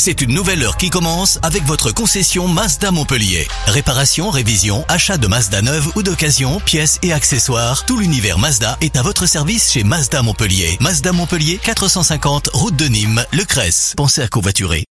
C'est une nouvelle heure qui commence avec votre concession Mazda Montpellier. Réparation, révision, achat de Mazda neuve ou d'occasion, pièces et accessoires, tout l'univers Mazda est à votre service chez Mazda Montpellier. Mazda Montpellier, 450 route de Nîmes, Le Cresse. Pensez à covoiturer.